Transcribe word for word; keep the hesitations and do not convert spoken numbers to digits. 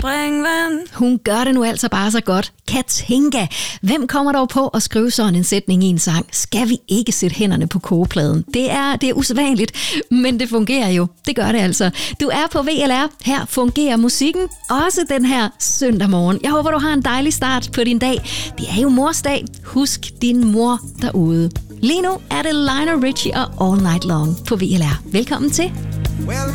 springvand. Hun gør det nu altså bare så godt. Katinka. Hvem kommer dog på at skrive sådan en sætning i en sang? Skal vi ikke sætte hænderne på kogepladen? Det er, det er usædvanligt, men det fungerer jo. Det gør det altså. Du er på V L R. Her fungerer musikken også den her søndag morgen. Jeg håber, du har en dejlig start på din dag. Det er jo morsdag. Husk din mor derude. Lige nu er det Lionel Richie og All Night Long på V L R. Velkommen til. Well,